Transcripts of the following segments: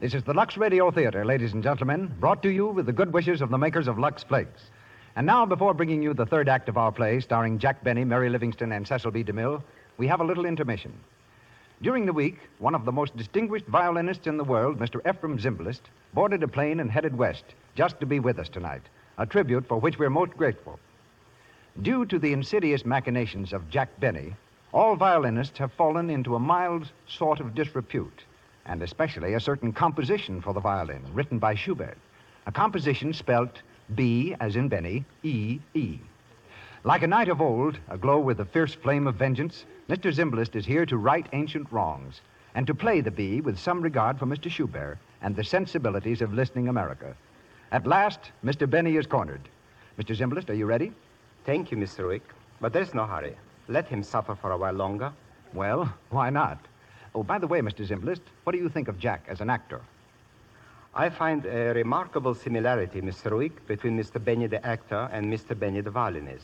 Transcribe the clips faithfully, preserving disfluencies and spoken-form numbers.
This is the Lux Radio Theater, ladies and gentlemen, brought to you with the good wishes of the makers of Lux Flakes. And now, before bringing you the third act of our play, starring Jack Benny, Mary Livingston, and Cecil B. DeMille, we have a little intermission. During the week, one of the most distinguished violinists in the world, Mister Ephraim Zimbalist, boarded a plane and headed west just to be with us tonight, a tribute for which we're most grateful. Due to the insidious machinations of Jack Benny, all violinists have fallen into a mild sort of disrepute, and especially a certain composition for the violin written by Schubert, a composition spelt B as in Benny, E, E. Like a knight of old, aglow with the fierce flame of vengeance, Mister Zimbalist is here to right ancient wrongs and to play the B with some regard for Mister Schubert and the sensibilities of listening America. At last, Mister Benny is cornered. Mister Zimbalist, are you ready? Thank you, Mister Wick, but there's no hurry. Let him suffer for a while longer. Well, why not? Oh, by the way, Mister Zimbalist, what do you think of Jack as an actor? I find a remarkable similarity, Mister Wick, between Mister Benny the actor and Mister Benny the violinist.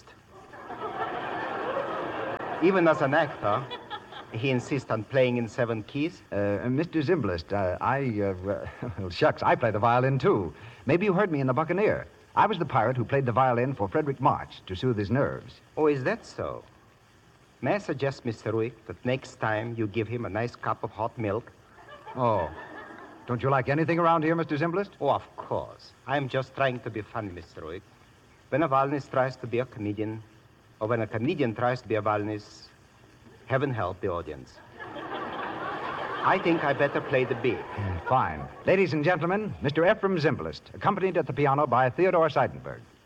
Even as an actor, he insists on playing in seven keys. Uh, Mister Zimbalist, uh, I, uh, well, shucks, I play the violin, too. Maybe you heard me in The Buccaneer. I was the pirate who played the violin for Frederick March to soothe his nerves. Oh, is that so? May I suggest, Mister Wick, that next time you give him a nice cup of hot milk? Oh. Don't you like anything around here, Mister Zimbalist? Oh, of course. I'm just trying to be funny, Mister Wick. When a violinist tries to be a comedian, or when a comedian tries to be a violinist, heaven help the audience. I think I better play the B. Fine. Ladies and gentlemen, Mister Ephraim Zimbalist, accompanied at the piano by Theodore Seidenberg.